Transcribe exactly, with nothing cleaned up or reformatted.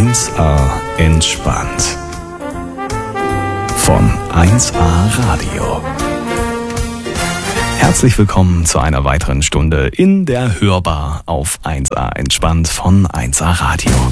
eins A entspannt. Von eins A Radio. Herzlich willkommen zu einer weiteren Stunde in der Hörbar auf eins A entspannt von eins A Radio.